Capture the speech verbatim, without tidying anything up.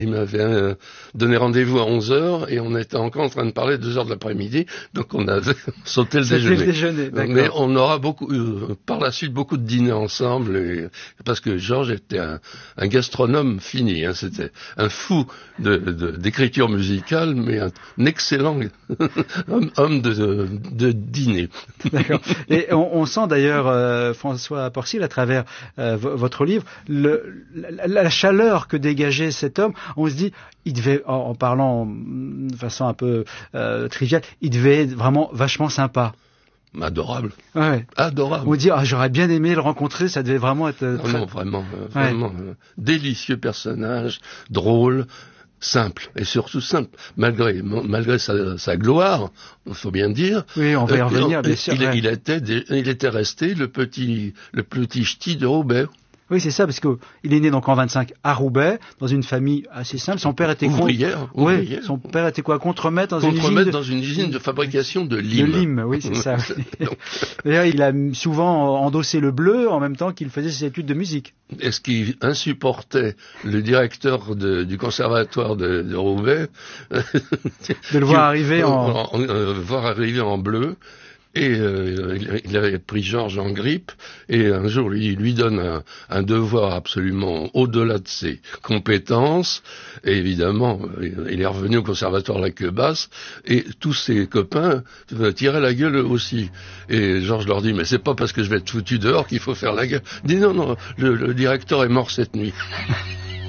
Il m'avait euh, donné rendez-vous à onze heures et on était encore en train de parler à deux heures de l'après-midi, donc on avait sauté le déjeuner. Le déjeuner Mais on aura beaucoup, euh, par la suite beaucoup de dîners ensemble, et, parce que Georges était un, un gastronome fini, hein, c'était un fou de, de, d'écriture musicale, mais un, un excellent homme, homme de, de, de dîner. D'accord. Et on, on sent d'ailleurs, euh, François Porcil, à travers euh, v- votre livre, le, la, la chaleur que dégageait cet homme. On se dit, il devait, en, en parlant de façon un peu euh, triviale, il devait être vraiment vachement sympa. Adorable. Ouais. Adorable. On dit, ah, j'aurais bien aimé le rencontrer, ça devait vraiment être... Non, très... non, vraiment, euh, vraiment, ouais. euh, délicieux personnage, drôle, simple, et surtout simple, malgré, malgré sa, sa gloire, il faut bien dire. Oui, on va y euh, revenir, il, bien sûr. Il, ouais. il, était, il était resté le petit, le petit ch'ti de Roubaix. Oui, c'est ça, parce que il est né donc en vingt-cinq à Roubaix, dans une famille assez simple. Son père était ouvrière. Con... Oui, son père était quoi, contremaître dans contremaître une usine de... dans une usine de fabrication de lime. De lime, oui, c'est ça. D'ailleurs, il a souvent endossé le bleu en même temps qu'il faisait ses études de musique. Et ce qui insupportait le directeur de, du conservatoire de, de Roubaix, de le voir arriver en... en, en, en voir arriver en bleu. Et euh, il avait pris Georges en grippe, et un jour il lui donne un, un devoir absolument au-delà de ses compétences, et évidemment il est revenu au conservatoire la queue basse, et tous ses copains tiraient la gueule aussi. Et Georges leur dit, mais c'est pas parce que je vais être foutu dehors qu'il faut faire la gueule. Il dit non, non, le, le directeur est mort cette nuit.